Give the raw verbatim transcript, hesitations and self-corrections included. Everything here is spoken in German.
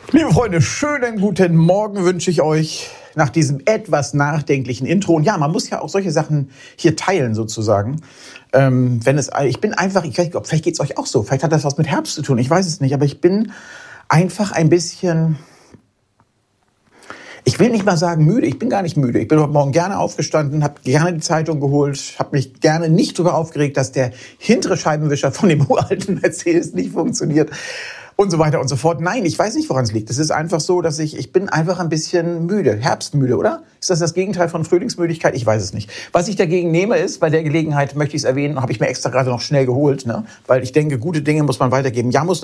Liebe Freunde, schönen guten Morgen wünsche ich euch nach diesem etwas nachdenklichen Intro. Und ja, man muss ja auch solche Sachen hier teilen sozusagen. Ähm, wenn es, ich bin einfach, ich weiß nicht, vielleicht geht es euch auch so, vielleicht hat das was mit Herbst zu tun, ich weiß es nicht, aber ich bin einfach ein bisschen, ich will nicht mal sagen müde, ich bin gar nicht müde. Ich bin heute Morgen gerne aufgestanden, habe gerne die Zeitung geholt, habe mich gerne nicht darüber aufgeregt, dass der hintere Scheibenwischer von dem uralten Mercedes nicht funktioniert. Und so weiter und so fort. Nein, ich weiß nicht, woran es liegt. Es ist einfach so, dass ich, ich bin einfach ein bisschen müde. Herbstmüde, oder? Ist das das Gegenteil von Frühlingsmüdigkeit? Ich weiß es nicht. Was ich dagegen nehme ist, bei der Gelegenheit möchte ich es erwähnen, habe ich mir extra gerade noch schnell geholt, ne? Weil ich denke, gute Dinge muss man weitergeben. Ja, muss